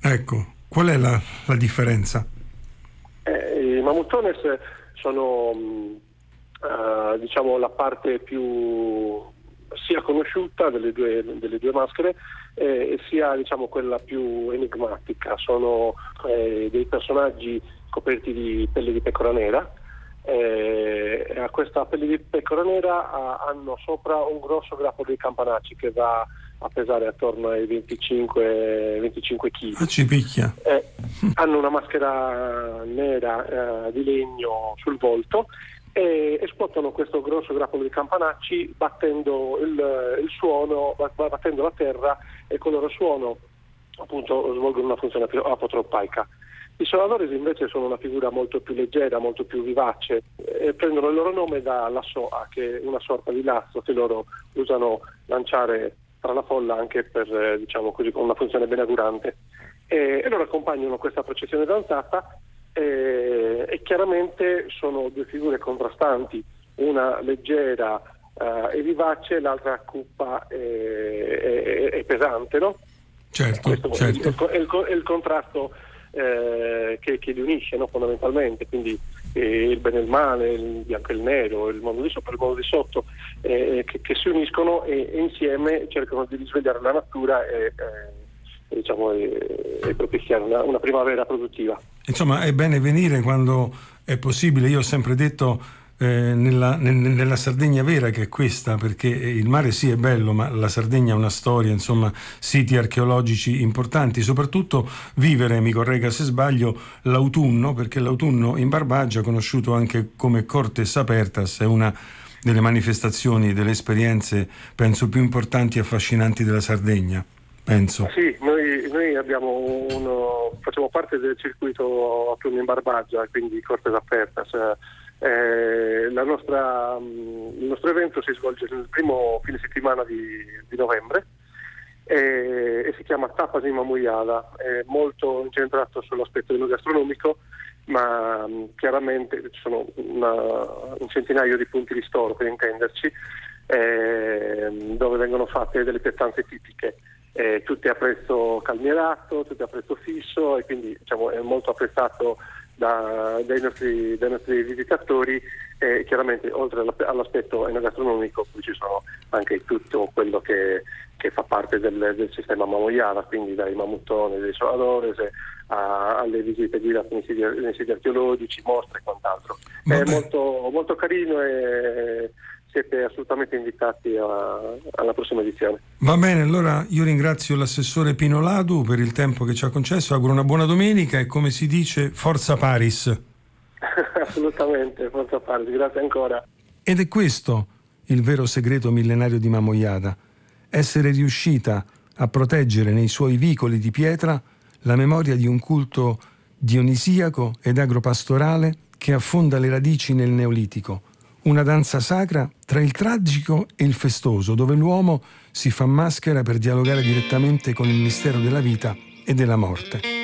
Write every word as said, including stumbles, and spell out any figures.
Ecco, qual è la, la differenza? Eh, I mamutones sono uh, diciamo la parte più sia conosciuta delle due, delle due maschere eh, e sia diciamo quella più enigmatica. Sono eh, dei personaggi coperti di pelle di pecora nera. Eh, a questa pelle di pecora nera ah, hanno sopra un grosso grappolo di campanacci che va a pesare attorno ai venticinque chili. Ah, ci picchia. Eh, hanno una maschera nera eh, di legno sul volto e esplotano questo grosso grappolo di campanacci battendo il, il suono, battendo la terra, e con il loro suono appunto svolgono una funzione apotropaica. I Soladores invece sono una figura molto più leggera, molto più vivace, e prendono il loro nome dalla soa, che è una sorta di lasso che loro usano lanciare tra la folla anche per, eh, diciamo così, con una funzione beneaugurante. E, e loro accompagnano questa processione danzata e, e chiaramente sono due figure contrastanti, una leggera eh, e vivace, l'altra cupa e, e, e pesante, no? Certo, Questo certo. È, il, è, il, è il contrasto eh, che, che li unisce, no? Fondamentalmente, quindi eh, il bene e il male, il bianco e il nero, il mondo di sopra e il mondo di sotto, eh, che, che si uniscono e, e insieme cercano di risvegliare la natura e, eh, diciamo, e, e propiziare una, una primavera produttiva. Insomma, è bene venire quando è possibile. Io ho sempre detto eh, nella, nel, nella Sardegna vera, che è questa, perché il mare sì è bello, ma la Sardegna ha una storia, insomma, siti archeologici importanti, soprattutto vivere, mi corregga se sbaglio, l'autunno, perché l'autunno in Barbagia, conosciuto anche come Cortes Apertas, è una delle manifestazioni, delle esperienze, penso, più importanti e affascinanti della Sardegna. Penso. Sì, noi, noi abbiamo uno, facciamo parte del circuito autunno in Barbagia, quindi Cortes Apertas. Eh, la nostra, il nostro evento si svolge nel primo fine settimana di, di novembre e, e si chiama Tapas in Mamouiada. È molto incentrato sull'aspetto enogastronomico, ma mh, chiaramente ci sono una, un centinaio di punti di storo, per intenderci, eh, dove vengono fatte delle pietanze tipiche. Eh, tutte a prezzo calmierato, tutte a prezzo fisso, e quindi diciamo, è molto apprezzato da, dai, nostri, dai nostri visitatori. E chiaramente oltre all'aspetto enogastronomico poi ci sono anche tutto quello che, che fa parte del, del sistema Mamouiada, quindi dai mamutoni, dai Soladores a, alle visite guidate nei siti, nei siti archeologici, mostre e quant'altro. Vabbè. È molto, molto carino e siete assolutamente invitati a, alla prossima edizione. Va bene, allora io ringrazio l'assessore Pino Ladu per il tempo che ci ha concesso, auguro una buona domenica e, come si dice, forza Paris. Assolutamente, forza Paris, grazie ancora. Ed è questo il vero segreto millenario di Mamouiada: essere riuscita a proteggere nei suoi vicoli di pietra la memoria di un culto dionisiaco ed agropastorale che affonda le radici nel Neolitico. Una danza sacra tra il tragico e il festoso, dove l'uomo si fa maschera per dialogare direttamente con il mistero della vita e della morte.